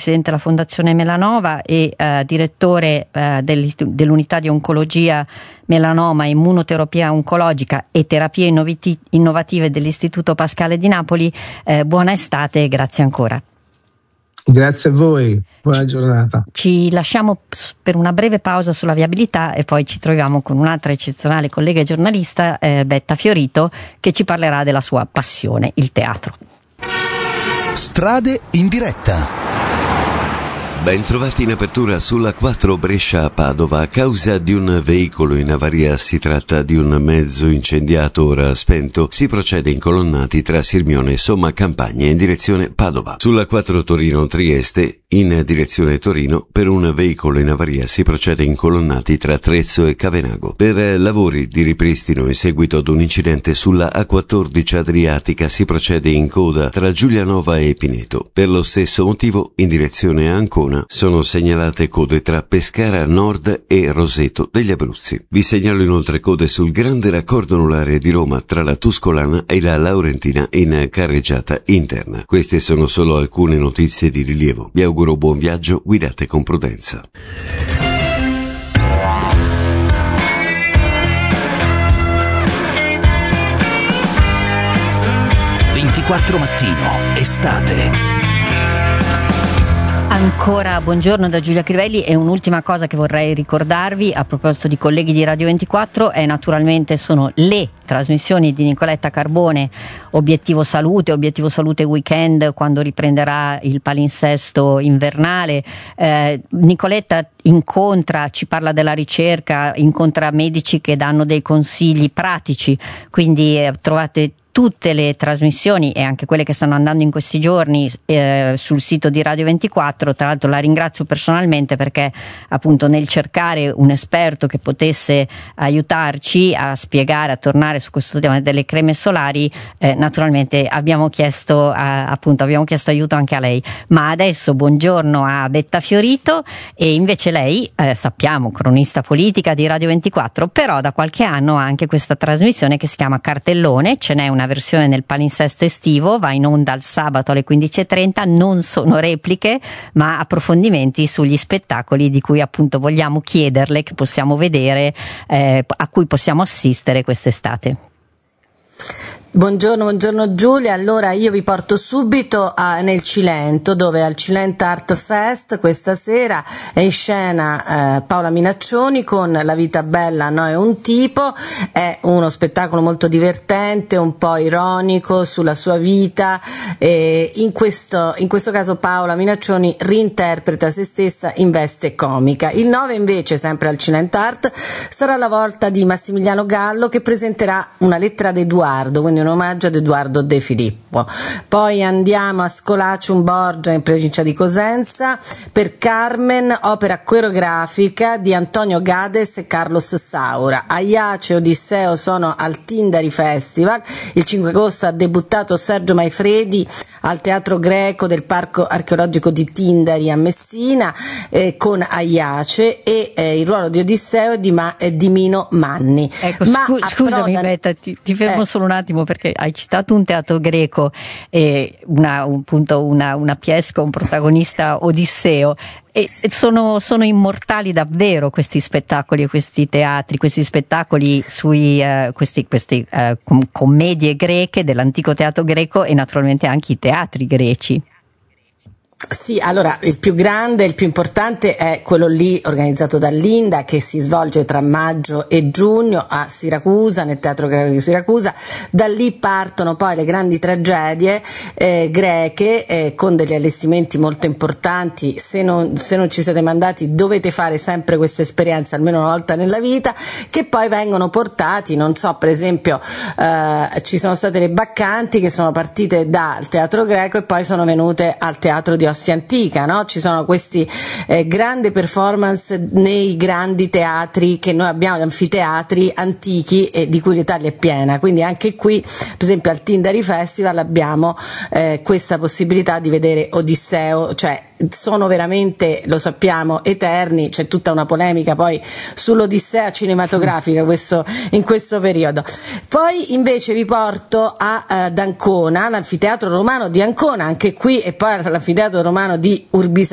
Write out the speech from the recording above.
presidente della Fondazione Melanova e direttore dell'unità di oncologia, melanoma, immunoterapia oncologica e terapie innovative dell'Istituto Pascale di Napoli. Buona estate e grazie ancora. Grazie a voi, buona giornata. Ci lasciamo per una breve pausa sulla viabilità e poi ci troviamo con un'altra eccezionale collega e giornalista, Betta Fiorito, che ci parlerà della sua passione, il teatro. Strade in diretta. Ben trovati in apertura sulla 4 Brescia-Padova a causa di un veicolo in avaria. Si tratta di un mezzo incendiato ora spento. Si procede incolonnati tra Sirmione e Somma Campagna in direzione Padova. Sulla 4 Torino-Trieste in direzione Torino per un veicolo in avaria si procede incolonnati tra Trezzo e Cavenago. Per lavori di ripristino in seguito ad un incidente sulla A14 Adriatica si procede in coda tra Giulianova e Pineto. Per lo stesso motivo in direzione Ancona sono segnalate code tra Pescara Nord e Roseto degli Abruzzi. Vi segnalo inoltre code sul grande raccordo anulare di Roma tra la Tuscolana e la Laurentina in carreggiata interna. Queste sono solo alcune notizie di rilievo. Vi auguro buon viaggio, guidate con prudenza. Mattino, estate. Ancora buongiorno da Giulia Crivelli e un'ultima cosa che vorrei ricordarvi a proposito di colleghi di Radio 24 è naturalmente sono le trasmissioni di Nicoletta Carbone, Obiettivo Salute Weekend, quando riprenderà il palinsesto invernale. Nicoletta ci parla della ricerca, incontra medici che danno dei consigli pratici, quindi trovate tutte le trasmissioni e anche quelle che stanno andando in questi giorni sul sito di Radio 24. Tra l'altro la ringrazio personalmente perché appunto nel cercare un esperto che potesse aiutarci a spiegare, a tornare su questo tema delle creme solari, naturalmente abbiamo chiesto aiuto anche a lei. Ma adesso buongiorno a Betta Fiorito, e invece lei, sappiamo, cronista politica di Radio 24, però da qualche anno ha anche questa trasmissione che si chiama Cartellone. Ce n'è una versione nel palinsesto estivo, va in onda il sabato alle 15:30, non sono repliche ma approfondimenti sugli spettacoli di cui appunto vogliamo chiederle, che possiamo vedere, a cui possiamo assistere quest'estate. Buongiorno Giulia, allora io vi porto subito nel Cilento, dove al Cilento Art Fest questa sera è in scena Paola Minaccioni con La vita bella, no è un tipo. È uno spettacolo molto divertente, un po' ironico sulla sua vita, e in questo caso Paola Minaccioni reinterpreta se stessa in veste comica. Il 9 invece, sempre al Cilento Art, sarà la volta di Massimiliano Gallo, che presenterà Una lettera ad Edoardo, quindi un omaggio ad Edoardo De Filippo. Poi andiamo a Scolacium Borgia in provincia di Cosenza per Carmen, opera coreografica di Antonio Gades e Carlos Saura. Aiace e Odisseo sono al Tindari Festival. Il 5 agosto ha debuttato Sergio Maifredi al Teatro Greco del Parco Archeologico di Tindari a Messina con Aiace, e il ruolo di Odisseo è di Mino Manni. Ecco, scusami Betta, ti fermo solo un attimo, perché hai citato un teatro greco e una pièce con protagonista Odisseo, e sono immortali davvero questi spettacoli e questi teatri, questi spettacoli sui queste commedie greche dell'antico teatro greco, e naturalmente anche i teatri greci. Sì, allora il più grande, il più importante è quello lì organizzato dall'Inda, che si svolge tra maggio e giugno a Siracusa, nel Teatro Greco di Siracusa. Da lì partono poi le grandi tragedie greche con degli allestimenti molto importanti. Se non ci siete mandati dovete fare sempre questa esperienza almeno una volta nella vita, che poi vengono portati, non so, per esempio ci sono state le Baccanti che sono partite dal Teatro Greco e poi sono venute al Teatro di Ostia Antica, no? Ci sono questi grandi performance nei grandi teatri che noi abbiamo, gli anfiteatri antichi, di cui l'Italia è piena, quindi anche qui per esempio al Tindari Festival abbiamo questa possibilità di vedere Odisseo, cioè sono veramente, lo sappiamo, eterni. C'è tutta una polemica poi sull'Odissea cinematografica in questo periodo. Poi invece vi porto ad Ancona, l'anfiteatro romano di Ancona, anche qui, e poi l'anfiteatro romano di Urbisaglia,